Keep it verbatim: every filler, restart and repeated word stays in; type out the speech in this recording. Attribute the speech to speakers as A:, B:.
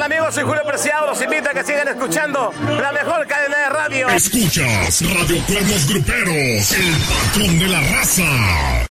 A: amigos? Soy Julio Preciado. Los invito a que sigan escuchando la mejor cadena de radio.
B: Escuchas Radio Cuernos Gruperos, el patrón de la raza.